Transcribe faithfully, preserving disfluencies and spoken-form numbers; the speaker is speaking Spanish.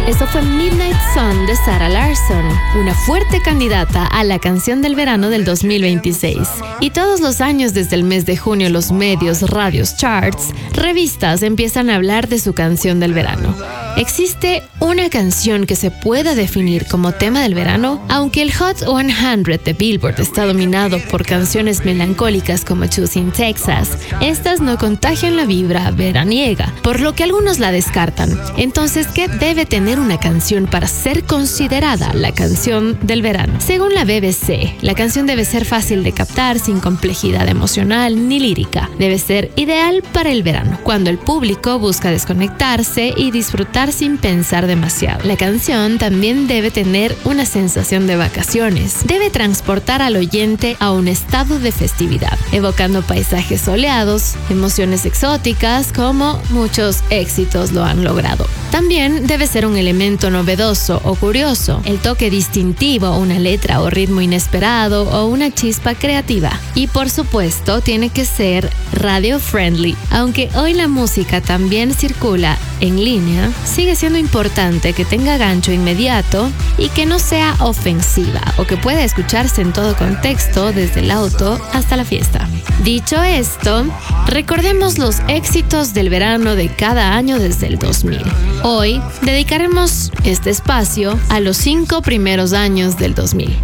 Eso fue Midnight Sun de Sarah Larsson, una fuerte candidata a la canción del verano del dos mil veintiséis. Y todos los años desde el mes de junio los medios, radios, charts, revistas empiezan a hablar de su canción del verano. ¿Existe una canción que se pueda definir como tema del verano? Aunque el Hot cien de Billboard está dominado por canciones melancólicas como Choosing Texas, estas no contagian la vibra veraniega, por lo que algunos la descartan. Entonces, ¿qué debe tener una canción para ser considerada la canción del verano? Según la B B C, la canción debe ser fácil de captar, sin complejidad emocional ni lírica. Debe ser ideal para el verano, cuando el público busca desconectarse y disfrutar sin pensar demasiado. La canción también debe tener una sensación de vacaciones. Debe transportar al oyente a un estado de festividad, evocando paisajes soleados, emociones exóticas, como muchos éxitos lo han logrado. También debe ser un elemento novedoso o curioso, el toque distintivo, una letra o ritmo inesperado o una chispa creativa. Y por supuesto, tiene que ser radio friendly. Aunque hoy la música también circula en línea, sigue siendo importante que tenga gancho inmediato y que no sea ofensiva o que pueda escucharse en todo contexto, desde el auto hasta la fiesta. Dicho esto, recordemos los éxitos del verano de cada año desde el dos mil. Hoy dedicaremos este espacio a los cinco primeros años del dos mil.